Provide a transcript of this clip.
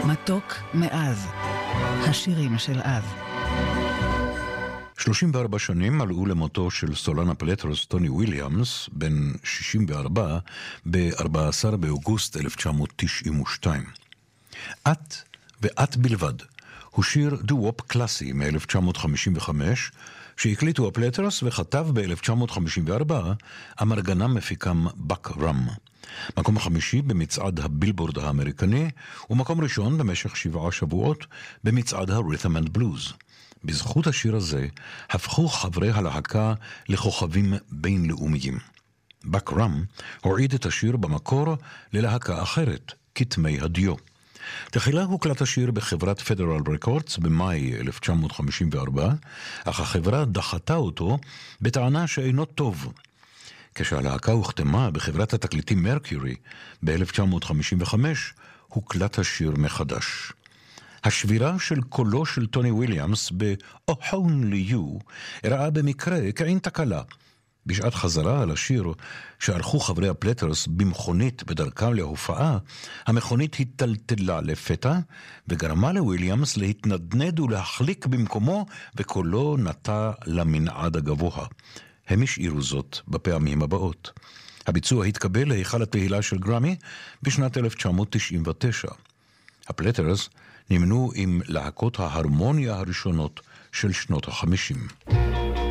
מתוק מאז, השירים של אז. 34 שנים מלאו למותו של סולן הפלטרוס טוני וויליאמס, בן 64, ב-14 באוגוסט 1992. את ואת בלבד הוא שיר דו-וופ קלאסי מ-1955, שהקליטו הפלטרוס וכתב ב-1954 המרגנה מפיקם בק רם. מקום החמישי במצעד הבילבורד האמריקני, ומקום ראשון במשך 7 שבועות במצעד הרית'ם אנד בלוז. בזכות השיר הזה הפכו חברי הלהקה לכוכבים בינלאומיים. בק רם הוריד את השיר במקור ללהקה אחרת, כתמי הדיו. תחילה הוקלט השיר בחברת פדרל רקורדס במאי 1954, אך החברה דחתה אותו בטענה שאינו טוב. כשהלהקה הוחתמה בחברת התקליטים מרקיורי ב-1955, הוקלט השיר מחדש. השבירה של קולו של טוני וויליאמס ב-Oh Only You הראה במקרה כעין תקלה. בשעת חזרה על השיר שערכו חברי הפלטרוס במכונית בדרכם להופעה, המכונית התטלטלה לפתע וגרמה לוויליאמס להתנדנד ולהחליק במקומו, וקולו נטה למנעד הגבוה. הם השאירו זאת בפעמים הבאות. הביצוע התקבל להיכל התהילה של גרמי בשנת 1999. הפלטרוס נמנו עם להקות ההרמוניה הראשונות של שנות ה-50.